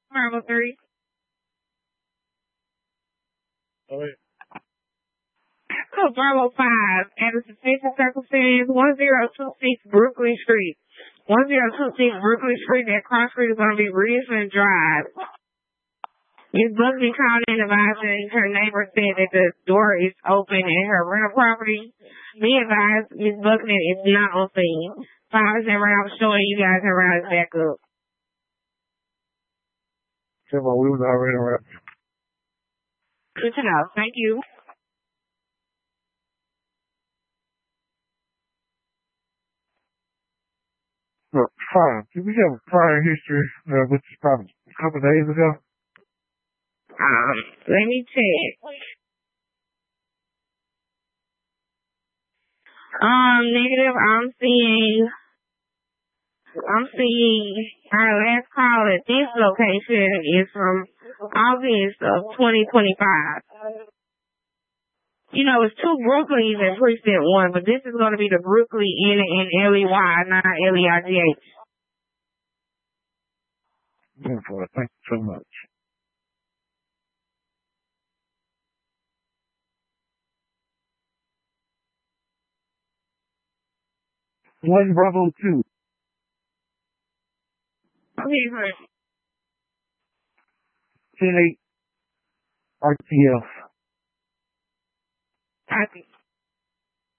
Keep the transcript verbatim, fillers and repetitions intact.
Bravo three. Okay. Oh, Bravo five. And the suspicious circumstance one zero two six Brooklyn Street. one zero two six Brooklyn Street. That cross street is going to be Ridgeland Drive. Miz Buckman called in advising her neighbor said that the door is open in her rental property. Be advised, Miz Buckman is not on scene. Five and round showing you guys her round is back up. Come on, we was already around. Good to know. Thank you. Look, fine. Did we have a prior history, uh, which is probably a couple of days ago? Um, let me check. Um, negative, I'm seeing, I'm seeing our last call at this location is from August of twenty twenty-five. You know, it's two Brooklyns in precinct one, but this is going to be the Brooklyn N and L E Y, not L E I G H. Wonderful. Thank you so much. One Bravo two. Okay, sir. ten eight R T F. Copy.